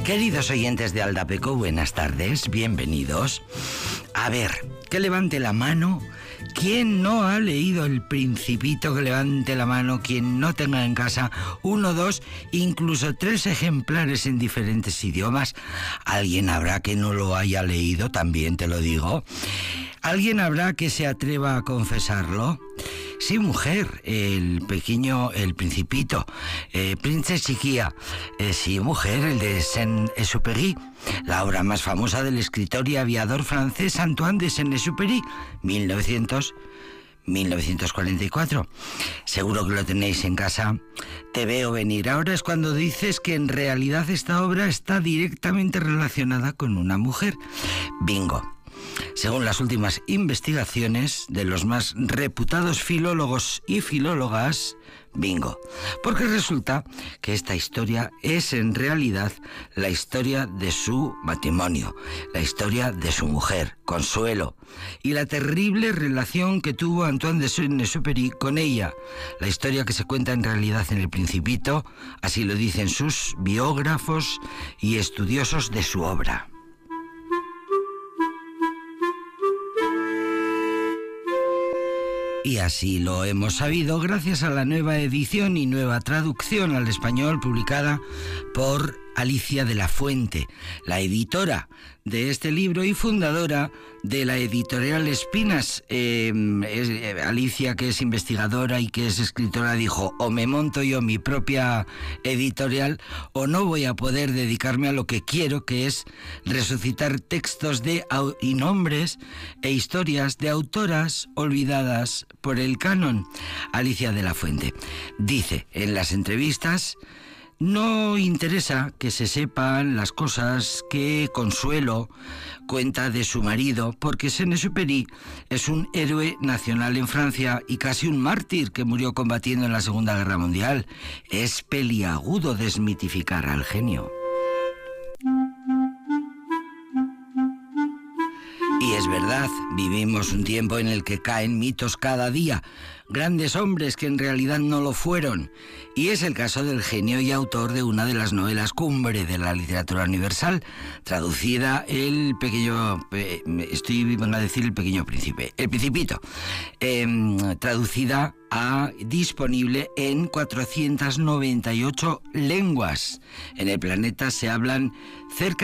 Queridos oyentes de Aldapeco, buenas tardes, bienvenidos. A ver, que levante la mano quien no ha leído El Principito, que levante la mano quien no tenga en casa 1, 2, incluso 3 ejemplares en diferentes idiomas. Alguien habrá que no lo haya leído, también te lo digo. ¿Alguien habrá que se atreva a confesarlo? Sí, mujer, el Principito, Princess Chiquilla, sí, mujer, el de Saint-Exupéry, la obra más famosa del escritor y aviador francés Antoine de Saint-Exupéry, 1944. Seguro que lo tenéis en casa. Te veo venir. Ahora es cuando dices que en realidad esta obra está directamente relacionada con una mujer. Bingo. Según las últimas investigaciones de los más reputados filólogos y filólogas, bingo, porque resulta que esta historia es en realidad la historia de su matrimonio, la historia de su mujer, Consuelo, y la terrible relación que tuvo Antoine de Saint-Exupéry con ella, la historia que se cuenta en realidad en El Principito, así lo dicen sus biógrafos y estudiosos de su obra. Y así lo hemos sabido gracias a la nueva edición y nueva traducción al español publicada por Alicia de la Fuente, la editora de este libro y fundadora de la editorial Espinas. Alicia, que es investigadora y que es escritora, dijo: o me monto yo mi propia editorial o no voy a poder dedicarme a lo que quiero, que es resucitar textos y nombres e historias de autoras olvidadas por el canon. Alicia de la Fuente dice en las entrevistas: no interesa que se sepan las cosas que Consuelo cuenta de su marido, porque Saint-Exupéry es un héroe nacional en Francia y casi un mártir que murió combatiendo en la Segunda Guerra Mundial. Es peliagudo desmitificar al genio. Y es verdad, vivimos un tiempo en el que caen mitos cada día, grandes hombres que en realidad no lo fueron. Y es el caso del genio y autor de una de las novelas cumbre de la literatura universal, traducida El Pequeño Príncipe, El Principito, traducida disponible en 498 lenguas. En el planeta se hablan cerca